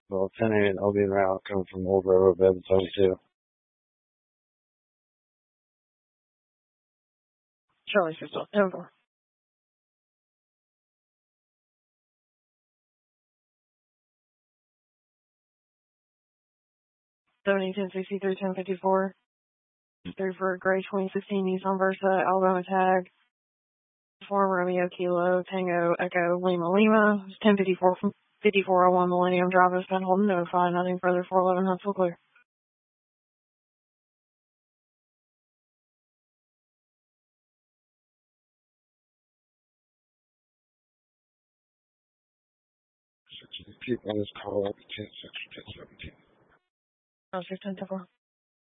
Well, 10-8 Albion Route coming from Old Railroad Bed 72. Charlie 6, 10-4. 70-1063, 1054. 3 for Gray 2016 Nissan Versa, Alabama tag. Form Romeo Kilo, Tango Echo Lima Lima. 1054 from 5401 Millennium Drive has been holding notified. Nothing further. 411 Huntsville clear. Keep on this call up at 10-6 or 10-17. 10-4.